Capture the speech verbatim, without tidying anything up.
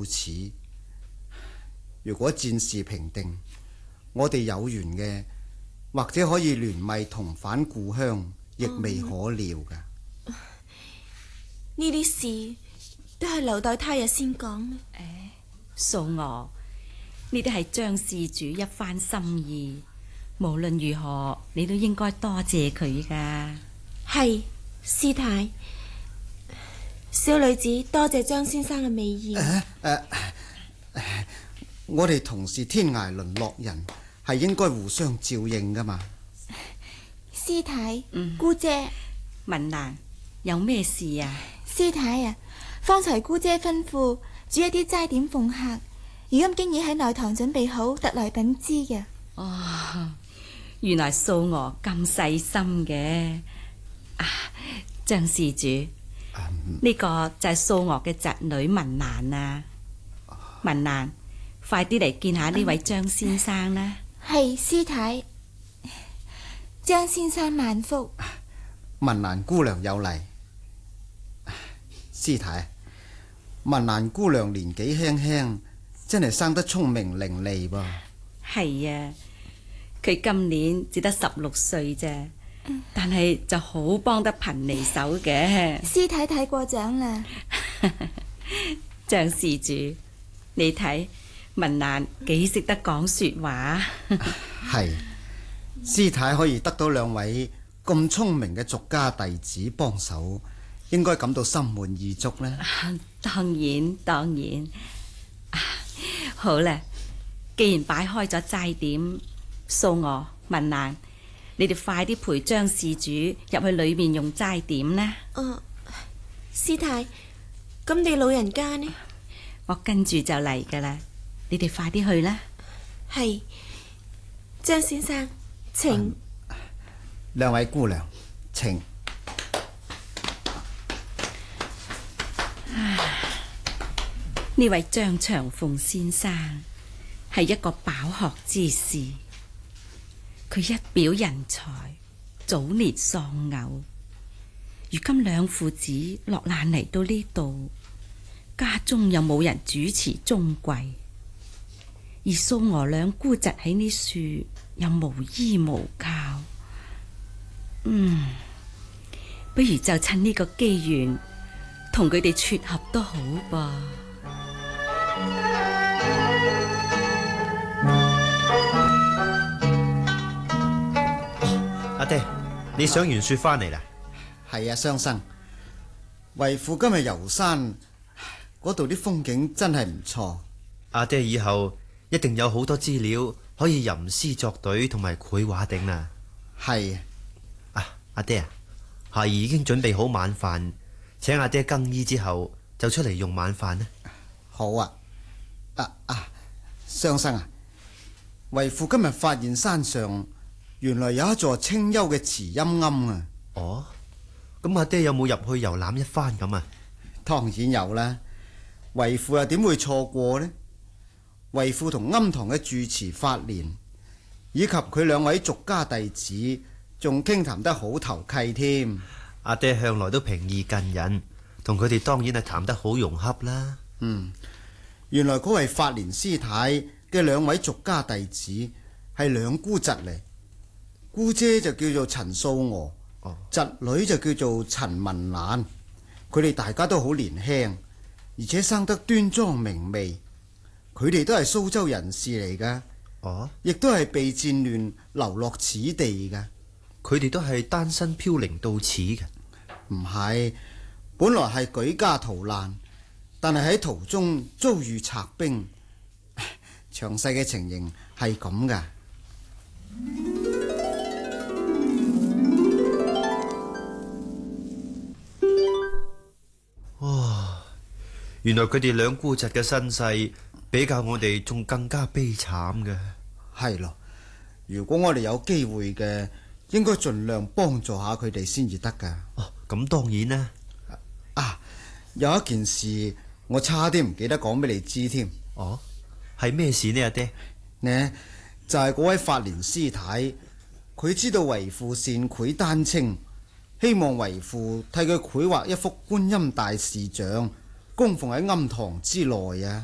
此。如果戰事平定，我哋有緣嘅，或者可以聯袂同返故鄉，亦未可料噶。 呢啲事都係留待他日先講。 誒，素娥，呢啲係張事主一番心意，無論如何，你都應該多謝佢噶。 係，師太，小女子多謝張先生嘅美意。 誒誒誒，我哋同是天涯淪落人，係應該互相照應噶嘛。 師太， 嗯， 姑姐， 文蘭，有咩事啊？ 師太啊，方才姑姐吩咐煮一啲齋點奉客，如今經已喺內堂準備好，特來稟知嘅。 哦，原來素娥咁細心嘅。啊，張事主，呢、嗯、個就係素娥嘅侄女文蘭啊。文蘭，快啲嚟見下呢位張先生啦。 係，師太，張先生萬福。 文蘭姑娘有禮。師太，文蘭姑娘年紀輕輕，真係生得聰明伶俐噃。 係啊，佢今年只得十六歲啫，但係就好幫得貧離手嘅。 師太太過獎啦。 張事主，你睇文蘭幾識得講說話。 係，師太可以得到兩位咁聰明嘅俗家弟子幫手，應該感到心滿意足呢。 當然當然。啊，好啦，既然擺開咗齋點，素娥、文蘭，你哋快啲陪張事主入去裏面用齋點啦。 哦，師太，咁你老人家呢？ 我跟住就嚟噶啦，你哋快啲去啦。 係，張先生，請。嗯， 兩位姑娘，請。 呢位張長鳳先生係一個飽學之士，佢一表人才，早年喪偶，如今兩父子落難嚟到呢度，家中又冇人主持中櫃，而素娥兩姑侄喺呢處又無依無靠，嗯，不如就趁呢個機緣同佢哋撮合都好噃。 阿爹，你上完雪翻嚟啦？ 係啊，雙生，為父今日遊山，嗰度啲風景真係唔錯。 阿爹以後一定有好多資料可以吟詩作對同埋繪畫頂啦。 係啊，阿爹啊，孩兒已經準備好晚飯，請阿爹更衣之後就出嚟用晚飯呢。 好啊，啊啊，雙生啊，為父今日發現山上原來有一座清幽嘅慈陰庵啊！ 哦，咁阿爹有冇入去遊覽一番咁啊？ 當然有啦，為父又點會錯過呢？為父同庵堂嘅住持法蓮以及佢兩位俗家弟子，仲傾談得好投契添。 阿爹向來都平易近人，同佢哋當然係談得好融洽啦。 嗯，原來嗰位法蓮師太嘅兩位俗家弟子係兩姑侄嚟。姑姐就叫做陳素娥，哦，侄女就叫做陳文蘭。佢哋大家都好年輕，而且生得端莊明媚。佢哋都係蘇州人士嚟噶，哦，亦都係被戰亂流落此地噶。 佢哋都係單身飄零到此嘅？ 唔係，本來係舉家逃難，但係喺途中遭遇賊兵。詳細嘅情形係咁噶。 哇！原來佢哋兩姑侄嘅身世比較我哋仲更加悲慘嘅。 係咯，如果我哋有機會嘅，應該盡量幫助下佢哋先至得噶。 哦，咁當然啦。 啊，有一件事我差啲唔記得講俾你知添。 哦，係咩事呢？阿爹呢，就係、是、嗰位法蓮師太，佢知道為父善繪丹青，希望為父替佢繪畫一幅觀音大士像，供奉喺庵堂之內啊。